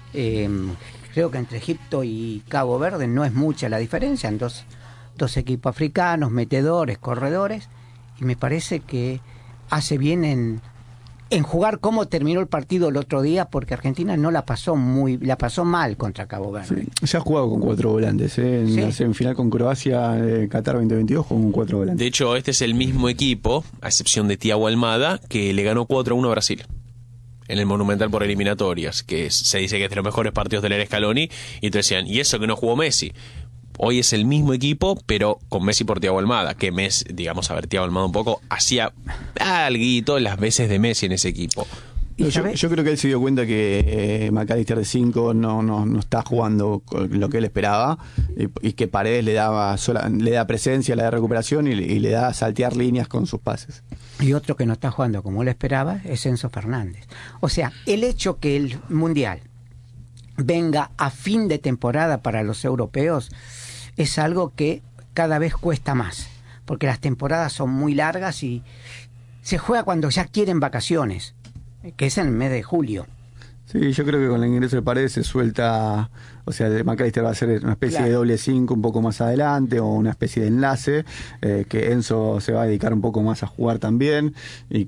Creo que entre Egipto y Cabo Verde no es mucha la diferencia, en dos equipos africanos, metedores, corredores, y me parece que hace bien en jugar como terminó el partido el otro día, porque Argentina no la pasó mal contra Cabo Verde. Sí, ya ha jugado con 4 volantes, en la semifinal con Croacia, Qatar 2022, con 4 volantes. De hecho, este es el mismo equipo, a excepción de Thiago Almada, que le ganó 4-1 a Brasil en el Monumental por eliminatorias, que se dice que es de los mejores partidos del era Scaloni, y te decían, y eso que no jugó Messi. Hoy es el mismo equipo, pero con Messi por Thiago Almada, que Messi, digamos, Thiago Almada un poco hacía alguito las veces de Messi en ese equipo. Yo creo que él se dio cuenta que McAllister de 5 no está jugando lo que él esperaba, y que Paredes le da presencia, le da recuperación y le da saltear líneas con sus pases. Y otro que no está jugando como él esperaba es Enzo Fernández. O sea, el hecho que el Mundial venga a fin de temporada para los europeos es algo que cada vez cuesta más, porque las temporadas son muy largas y se juega cuando ya quieren vacaciones, que es en el mes de julio. Sí, yo creo que con el ingreso de Paredes se suelta, o sea, McAllister va a ser una especie de doble 5 un poco más adelante, o una especie de enlace, que Enzo se va a dedicar un poco más a jugar también, y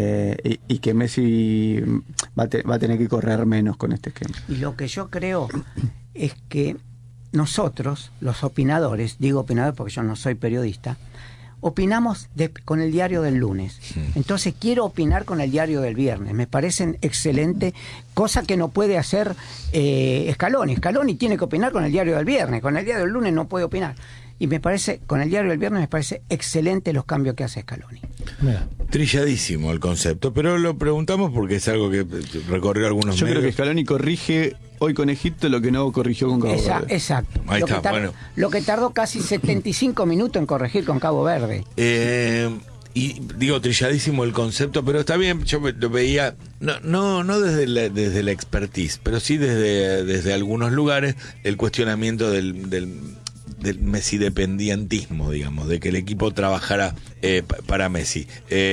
que Messi va a tener que correr menos con este esquema. Y lo que yo creo es que nosotros, los opinadores, digo opinador porque yo no soy periodista, opinamos con el diario del lunes. Entonces quiero opinar con el diario del viernes. Me parecen excelente, cosa que no puede hacer Scaloni. Scaloni tiene que opinar con el diario del viernes. Con el diario del lunes no puede opinar. Y me parece, con el diario del viernes me parece excelente los cambios que hace Scaloni. Mira. Trilladísimo el concepto, pero lo preguntamos porque es algo que recorrió algunos medios. Yo creo que Scaloni corrige hoy con Egipto lo que no corrigió con Cabo Verde. Exacto. Ahí está, bueno. Lo que tardó casi 75 minutos en corregir con Cabo Verde. Y digo, trilladísimo el concepto, pero está bien, yo lo veía, no desde la expertise, pero sí desde algunos lugares, el cuestionamiento del Messi dependientismo, digamos, de que el equipo trabajara para Messi.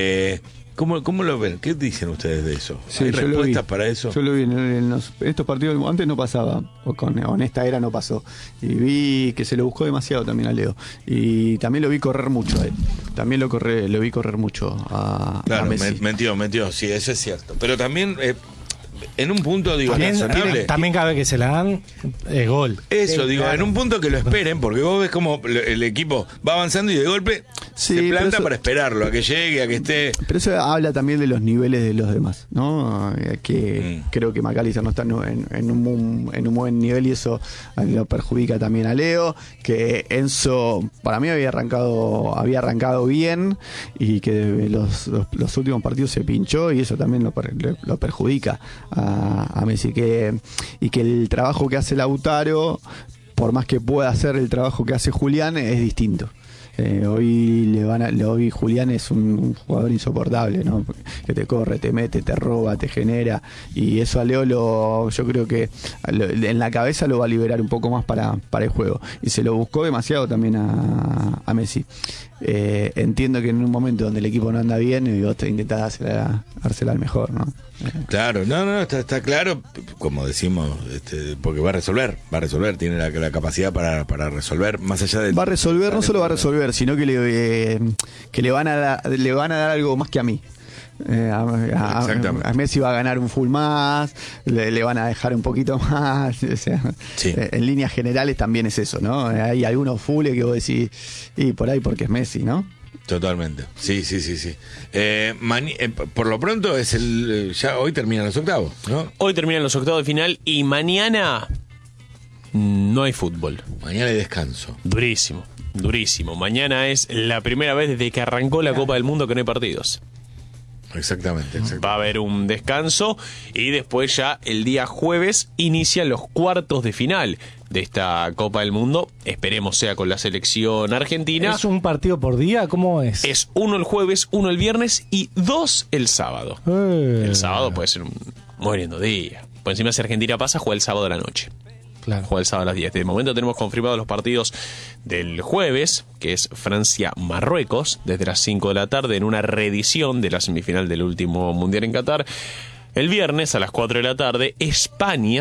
¿Cómo lo ven? ¿Qué dicen ustedes de eso? Sí, ¿Hay respuestas para eso? Yo lo vi en estos partidos, antes no pasaba, en esta era no pasó. Y vi que se lo buscó demasiado también a Leo. Y también lo vi correr mucho a él. También lo vi correr mucho a Messi. Metió, sí, eso es cierto. Pero también... en un punto, digo, razonable. También cada vez que se la dan, es gol. Eso, digo, en un punto que lo esperen, porque vos ves como el equipo va avanzando y de golpe se planta para esperarlo, a que llegue, a que esté. Pero eso habla también de los niveles de los demás, ¿no? Que creo que McAllister no está en un buen nivel, y eso lo perjudica también a Leo. Que Enzo, para mí, había arrancado bien, y que los últimos partidos se pinchó, y eso también lo perjudica a Messi, y que el trabajo que hace Lautaro, por más que pueda hacer el trabajo que hace Julián, es distinto. Hoy Julián es un jugador insoportable, ¿no? Que te corre, te mete, te roba, te genera, y eso a Leo yo creo que en la cabeza lo va a liberar un poco más para el juego, y se lo buscó demasiado también a Messi. Entiendo que en un momento donde el equipo no anda bien, y vos te intentás dársela al mejor, ¿no? Claro, está claro, como decimos, porque va a resolver, tiene la capacidad para resolver, más allá de... Va a resolver, no solo va a resolver, sino que le van a dar algo más que a mí. A Messi va a ganar un full más, le van a dejar un poquito más, o sea, sí. En líneas generales también es eso, ¿no? Hay algunos fulles que vos decís, y por ahí porque es Messi, ¿no? Totalmente, sí. Por lo pronto es ya hoy terminan los octavos, ¿no? Hoy terminan los octavos de final y mañana no hay fútbol. Mañana hay descanso. Durísimo. Mañana es la primera vez desde que arrancó la Copa del Mundo que no hay partidos. Exactamente. Va a haber un descanso y después ya el día jueves inician los cuartos de final de esta Copa del Mundo. Esperemos sea con la selección argentina. ¿Es un partido por día? ¿Cómo es? Es 1 el jueves, 1 el viernes y 2 el sábado. El sábado puede ser un muy lindo día. Por encima, si Argentina pasa, juega el sábado a la noche. Claro. Juega el sábado a las 10. De momento tenemos confirmados los partidos del jueves, que es Francia-Marruecos, desde las 5 de la tarde, en una reedición de la semifinal del último Mundial en Qatar. El viernes a las 4 de la tarde, España